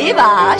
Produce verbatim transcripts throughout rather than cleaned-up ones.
díváš?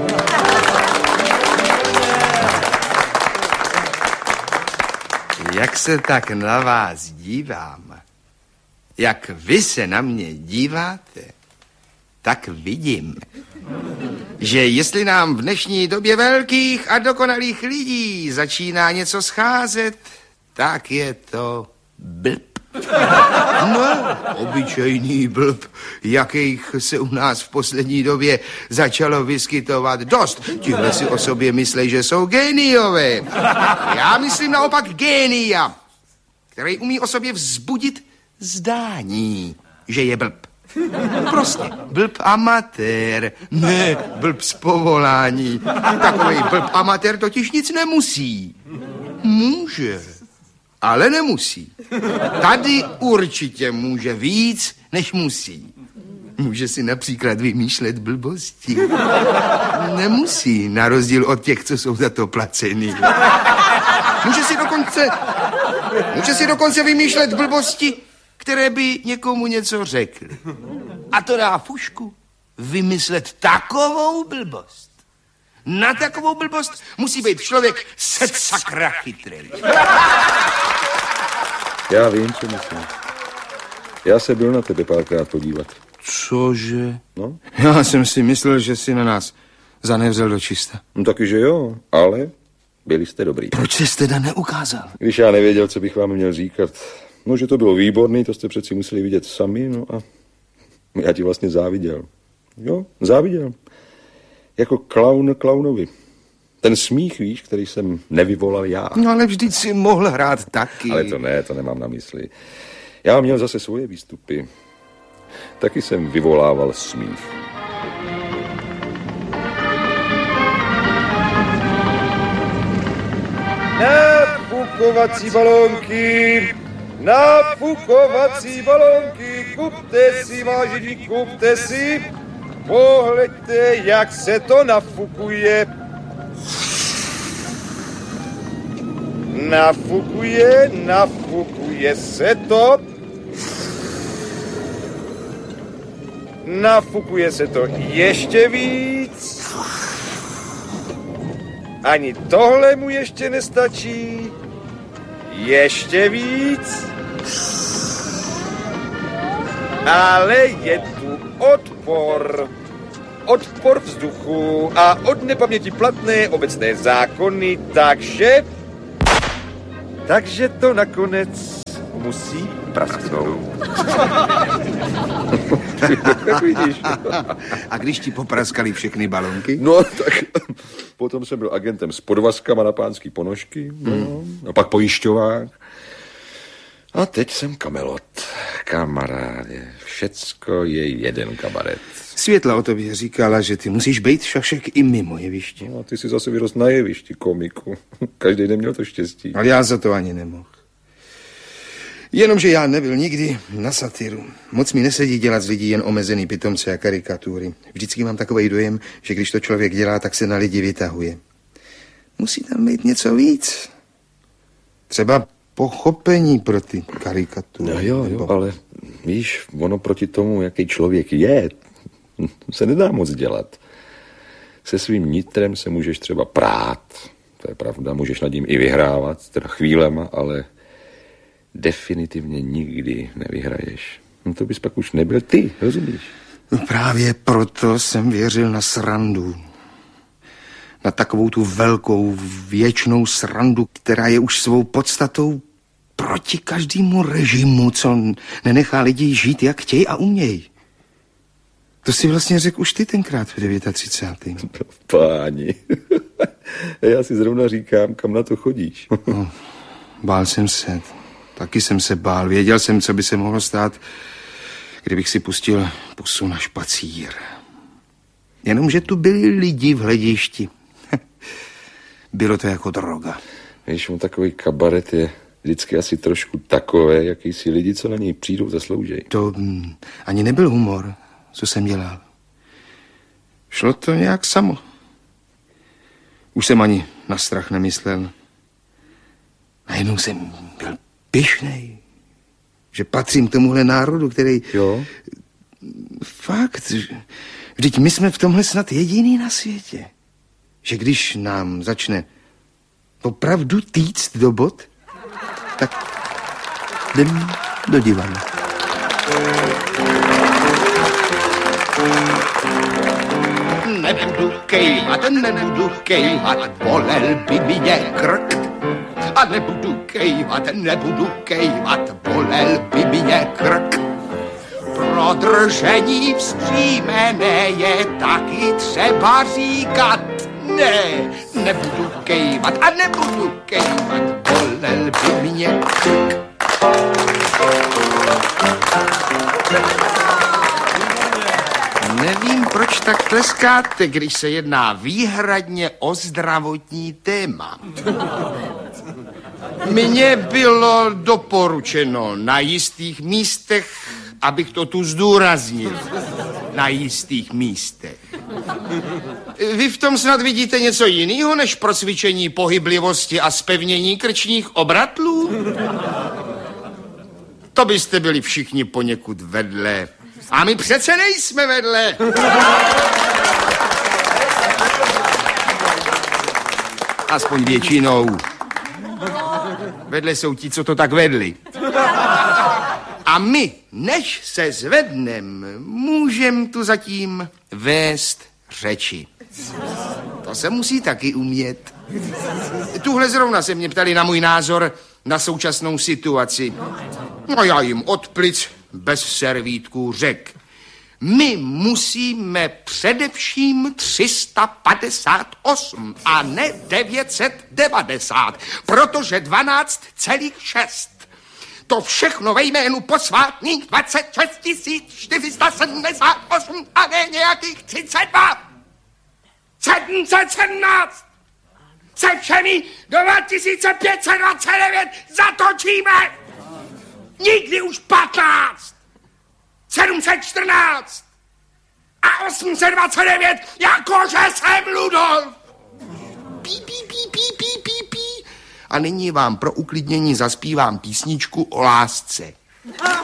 Jak se tak na vás dívám, jak vy se na mě díváte, tak vidím, že jestli nám v dnešní době velkých a dokonalých lidí začíná něco scházet, tak je to blb. No, obyčejný blb, jakých se u nás v poslední době začalo vyskytovat dost. Tihle si o sobě myslí, že jsou géniové. Já myslím naopak génia, který umí o sobě vzbudit zdání, že je blb. Prostě blb amatér, ne blb z povolání. Takovej blb amatér totiž nic nemusí. Může, ale nemusí. Tady určitě může víc, než musí. Může si například vymýšlet blbosti. Nemusí, na rozdíl od těch, co jsou za to placený. Může si dokonce, může si dokonce vymýšlet blbosti, které by někomu něco řekly. A to dá fušku vymyslet takovou blbost. Na takovou blbost musí být člověk set sakra chytrej. Já vím, co myslím. Já se byl na tebe párkrát podívat. Cože? No? Já jsem si myslel, že si na nás zanevřel do čista. No taky, že jo, ale byli jste dobrý. Proč jsi teda neukázal? Když já nevěděl, co bych vám měl říkat. No, že to bylo výborný, to jste přeci museli vidět sami, no a já ti vlastně záviděl. Jo, záviděl. Jako klaun klaunovi. Ten smích, víš, který jsem nevyvolal já. No ale vždyť si mohl hrát taky. Ale to ne, to nemám na mysli. Já měl zase svoje výstupy. Taky jsem vyvolával smích. Nafukovací balónky, nafukovací balónky, kupte si, vážení, kupte si. Pohleďte, jak se to nafukuje. Nafukuje, nafukuje se to. Nafukuje se to ještě víc. Ani tohle mu ještě nestačí. Ještě víc. Ale je tu odpor. Odpor vzduchu a od nepaměti platné obecné zákony, takže... Takže to nakonec musí prasknout. Vidíš? A když ti popraskali všechny balonky? No, tak potom jsem byl agentem s podvazkama na pánský ponožky, no, a pak pojišťovák. A teď jsem kamelot. Kamaráde, všecko je jeden kabaret. Světla o tobě říkala, že ty musíš být šašek i mimo jeviště. No a ty si zase vyrost na jevišti, komiku. Každý neměl to štěstí. Ale já za to ani nemohl. Jenomže já nebyl nikdy na satiru. Moc mi nesedí dělat z lidí jen omezený pitomce a karikatury. Vždycky mám takový dojem, že když to člověk dělá, tak se na lidi vytahuje. Musí tam být něco víc. Třeba pochopení pro ty karikatury. No jo, jo, ale víš, ono proti tomu, jaký člověk je, se nedá moc dělat. Se svým nitrem se můžeš třeba prát, to je pravda, můžeš nad ním i vyhrávat, teda chvílema, ale definitivně nikdy nevyhraješ. No to bys pak už nebyl ty, rozumíš? No právě proto jsem věřil na srandu. Na takovou tu velkou věčnou srandu, která je už svou podstatou proti každému režimu, co nenechá lidi žít, jak chtějí a umějí. To si vlastně řekl už ty tenkrát v třicátém devátém Páni, já si zrovna říkám, kam na to chodíš. No, bál jsem se, taky jsem se bál. Věděl jsem, co by se mohlo stát, kdybych si pustil pusu na špacír. Jenomže tu byli lidi v hledišti. Bylo to jako droga. Víš, on takový kabaret je vždycky asi trošku takové, jaký si lidi, co na něj přijdou, zasloužej. To hm, ani nebyl humor, co jsem dělal. Šlo to nějak samo. Už jsem ani na strach nemyslel. Najednou jsem byl pyšnej, že patřím k tomuhle národu, který... Jo? Fakt, Vždyť my jsme v tomhle snad jediný na světě. Že když nám začne opravdu týct do bod, tak jdem do divadla. Nebudu kejvat, nebudu kejvat, bolel by mě krk. A nebudu kejvat, nebudu kejvat, bolel by mě krk. Pro držení vzpřímené je taky třeba říkat ne. Nebudu kejvat a nebudu kejvat, bolel by mě krk. Nevím, proč tak tleskáte, když se jedná výhradně o zdravotní téma. Mně bylo doporučeno na jistých místech, abych to tu zdůraznil. Na jistých místech. Vy v tom snad vidíte něco jiného, než procvičení pohyblivosti a zpevnění krčních obratlů? To byste byli všichni poněkud vedle. A my přece nejsme vedle. Aspoň většinou. Vedle jsou ti, co to tak vedli. A my, než se zvednem, můžem tu zatím vést řeči. To se musí taky umět. Tuhle zrovna se mě ptali na můj názor na současnou situaci. No já jim od plic bez servítků řek. My musíme především tři sta padesát osm a ne devět set devadesát, protože dvanáct celá šest. To všechno ve jménu posvátných dvacet šest tisíc čtyři sta sedmdesát osm a ne nějakých třicet dva. sedm set sedmnáct. Se všemi dva tisíce pět set dvacet devět zatočíme. Nikdy už patnáct. sedm set čtrnáct. A osm set dvacet devět, jakože jsem Ludolf. Pí, pí, pí, pí, pí, pí, pí. A nyní vám pro uklidnění zaspívám písničku o lásce.